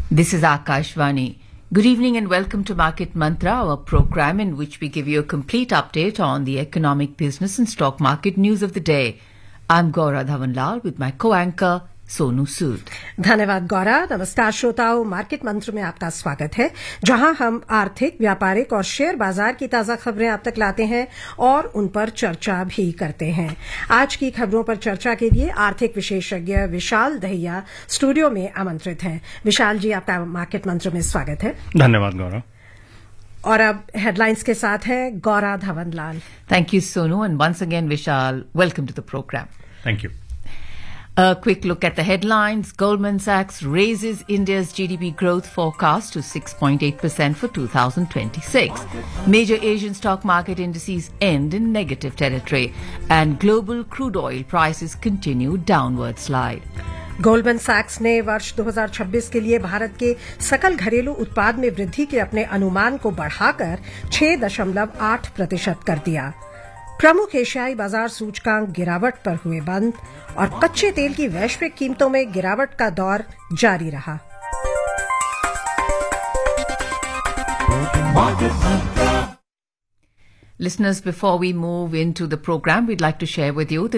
This is Akashvani. Good evening and welcome to Market Mantra, our program in which we give you a complete update on the economic, business and stock market news of the day. I'm Gaura Dhawanlal with my co-anchor Sonu Sood. धन्यवाद गौरा। नमस्कार श्रोताओं, market मंत्र में आपका स्वागत है, जहां हम आर्थिक, व्यापारिक और शेयर बाजार की ताजा खबरें आप तक लाते हैं और उन पर चर्चा भी करते हैं। आज की खबरों पर चर्चा के लिए आर्थिक विशेषज्ञ विशाल दहिया स्टूडियो में आमंत्रित हैं। विशाल जी, आपका मार्केट मंत्र में स्वागत है। धन्यवाद गौरा। और अब हेडलाइंस के साथ है Gaura धवनलाल। Thank you, Sonu, and once again, Vishal, welcome to the program. Thank you. A quick look at the headlines. Goldman Sachs raises India's GDP growth forecast to 6.8% for 2026. Major Asian stock market indices end in negative territory, and global crude oil prices continue downward slide. Goldman सैक्स ने वर्ष 2026 के लिए भारत के सकल घरेलू उत्पाद में वृद्धि के अपने अनुमान को बढ़ाकर 6.8% कर दिया। प्रमुख एशियाई बाजार सूचकांक गिरावट पर हुए बंद और कच्चे तेल की वैश्विक कीमतों में गिरावट का दौर जारी रहा। Listeners, before we move into the program, we'd like to share with you the